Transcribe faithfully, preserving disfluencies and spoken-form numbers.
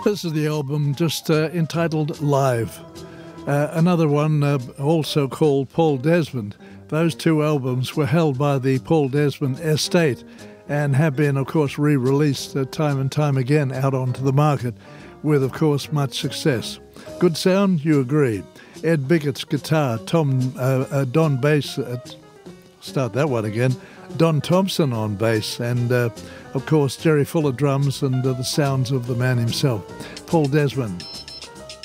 This is the album just uh, entitled Live. Uh, another one uh, also called Paul Desmond. Those two albums were held by the Paul Desmond estate and have been, of course, re-released uh, time and time again out onto the market with, of course, much success. Good sound, you agree. Ed Bickett's guitar, Tom uh, uh, Don bass, uh, start that one again, Don Thompson on bass, and, uh, of course, Jerry Fuller drums and uh, the sounds of the man himself, Paul Desmond.